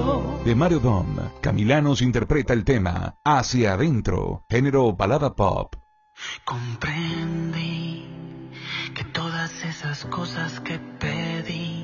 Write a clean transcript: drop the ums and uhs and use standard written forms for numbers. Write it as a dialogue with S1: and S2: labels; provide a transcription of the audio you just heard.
S1: De Mario Dom, Camilanos interpreta el tema Hacia Adentro, género balada pop.
S2: Comprendí que todas esas cosas que pedí